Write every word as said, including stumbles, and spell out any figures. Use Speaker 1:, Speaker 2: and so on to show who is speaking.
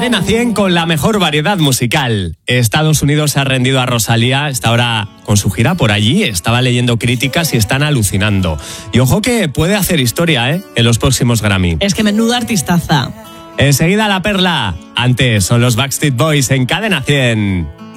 Speaker 1: Cadena cien con la mejor variedad musical. Estados Unidos se ha rendido a Rosalía, está ahora con su gira por allí, estaba leyendo críticas y están alucinando. Y ojo que puede hacer historia, ¿eh? En los próximos Grammy.
Speaker 2: Es que menuda artistaza.
Speaker 1: Enseguida la perla. Antes son los Backstreet Boys en Cadena cien.